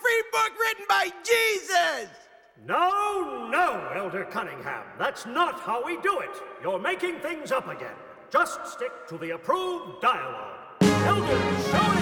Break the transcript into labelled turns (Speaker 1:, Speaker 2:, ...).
Speaker 1: free book written by Jesus!
Speaker 2: No, Elder Cunningham. That's not how we do it. You're making things up again. Just stick to the approved dialogue. Elders, show